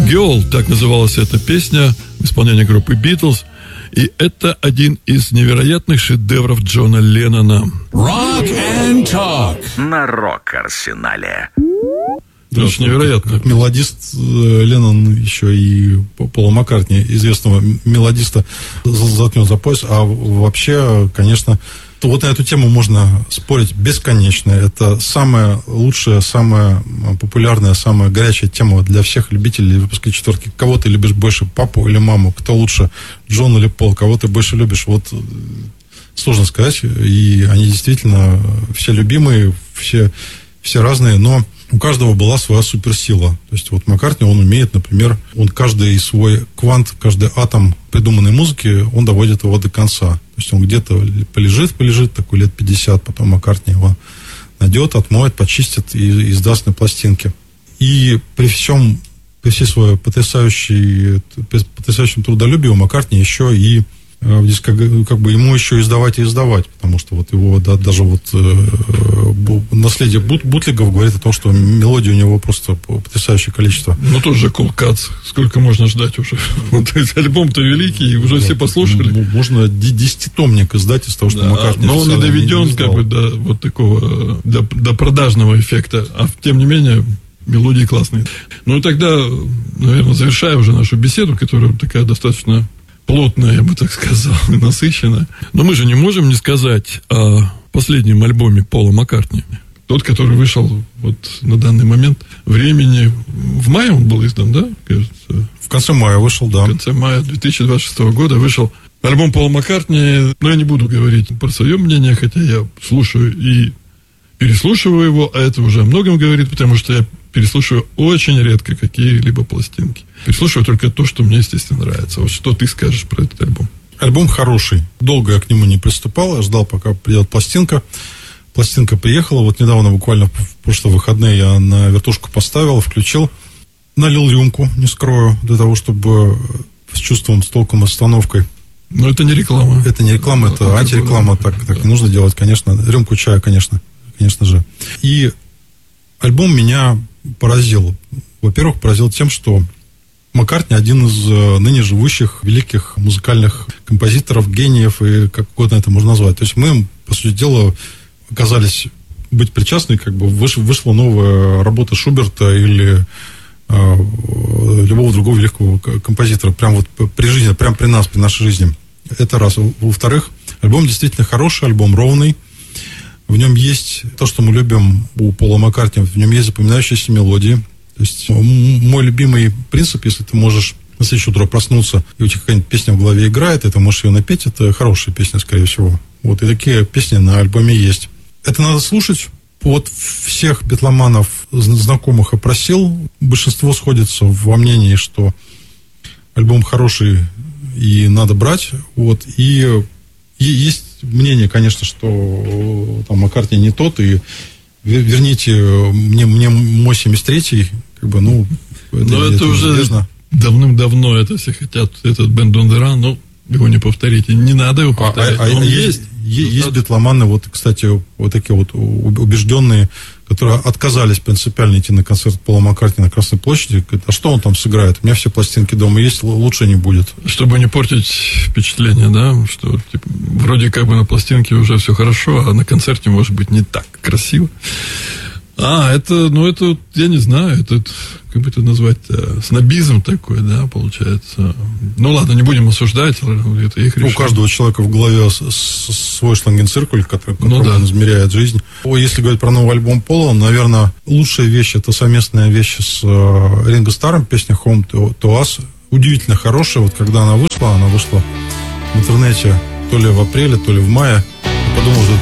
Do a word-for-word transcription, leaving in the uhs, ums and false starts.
Girl, так называлась эта песня в исполнении группы Beatles. И это один из невероятных шедевров Джона Леннона. Rock and Talk на Рок-Арсенале. Да, очень невероятно. Как, как мелодист Леннон еще и Пола Маккартни, известного мелодиста, заткнет за пояс. А вообще, конечно, вот на эту тему можно спорить бесконечно. Это самая лучшая, самая популярная, самая горячая тема для всех любителей выпуска четверки. Кого ты любишь больше, папу или маму? Кто лучше, Джон или Пол? Кого ты больше любишь? Вот сложно сказать. И они действительно все любимые, все, все разные, но у каждого была своя суперсила. То есть вот Маккартни, он умеет, например, он каждый свой квант, каждый атом придуманной музыки, он доводит его до конца. То есть он где-то полежит, полежит, такой лет пятьдесят, потом Маккартни его найдет, отмоет, почистит и издаст на пластинке. И при всем, при всей своей потрясающей, потрясающем трудолюбии у Маккартни еще и здесь как, как бы ему еще издавать и издавать, потому что вот его да, даже вот э, наследие бут, бутлегов говорит о том, что мелодий у него просто потрясающее количество. Ну, тоже Cool Cuts. Сколько можно ждать уже? То есть альбом-то великий, уже да, все послушали. Можно десятитомник издать из того, что да, Маккартни... Но он не доведен не как бы до вот такого, до, до продажного эффекта. А тем не менее, мелодии классные. Ну, и тогда, наверное, завершая уже нашу беседу, которая такая достаточно... плотная, я бы так сказал, и насыщенная. Но мы же не можем не сказать о последнем альбоме Пола Маккартни. Тот, который вышел вот на данный момент времени. В мае он был издан, да? Кажется. В конце мая вышел, да. В конце мая две тысячи двадцать шестого года вышел альбом Пола Маккартни. Но я не буду говорить про свое мнение, хотя я слушаю и переслушиваю его, а это уже о многом говорит, потому что я переслушиваю очень редко какие-либо пластинки. Переслушиваю только то, что мне, естественно, нравится. Вот что ты скажешь про этот альбом? Альбом хороший. Долго я к нему не приступал. Я ждал, пока придет пластинка. Пластинка приехала. Вот недавно, буквально в прошлые выходные, я на вертушку поставил, включил. Налил рюмку, не скрою, для того, чтобы с чувством, с толком, остановкой. Но это не реклама. Это не реклама, это, это антиреклама. Так, да. так не нужно делать, конечно. Рюмку чая, конечно. Конечно же. И альбом меня поразил. Во-первых, поразил тем, что Маккартни один из ныне живущих великих музыкальных композиторов, гениев, и как угодно это можно назвать. То есть мы, по сути дела, оказались быть причастны, как бы выш, вышла новая работа Шуберта или э, любого другого великого композитора, прямо вот при жизни, прямо при нас, при нашей жизни. Это раз. Во-вторых, альбом действительно хороший, альбом ровный. В нем есть то, что мы любим у Пола Маккартни, в нем есть запоминающиеся мелодии. То есть мой любимый принцип, если ты можешь на следующее утро проснуться, и у тебя какая-нибудь песня в голове играет, и ты можешь ее напеть, это хорошая песня, скорее всего. Вот, и такие песни на альбоме есть. Это надо слушать. Вот всех битломанов знакомых опросил. Большинство сходится во мнении, что альбом хороший и надо брать. Вот, и, и есть мнение, конечно, что там Маккартни не тот, и верните мне, мне мой семьдесят третий, как бы, ну, это, но это, это уже известно. Давным-давно это все хотят, этот Band on the Run, ну, его не повторите, не надо его повторять. А, а, а есть, есть, есть битломаны, вот, кстати, вот такие вот убежденные, которые отказались принципиально идти на концерт Пола Маккартни на Красной площади. Говорят, а что он там сыграет? У меня все пластинки дома есть, лучше не будет. Чтобы не портить впечатление, да, что типа, вроде как бы на пластинке уже все хорошо, а на концерте может быть не так красиво. А, это, ну, это, я не знаю, это, как бы это назвать, снобизм такой, да, получается. Ну, ладно, не будем осуждать, это их решение. У каждого человека в голове свой шлангенциркуль, который, которым ну, да. он измеряет жизнь. Если говорить про новый альбом Пола, наверное, лучшая вещь, это совместная вещь с Ринго Старром, песня Home to Us. Удивительно хорошая, вот когда она вышла, она вышла в интернете то ли в апреле, то ли в мае. Я подумал, что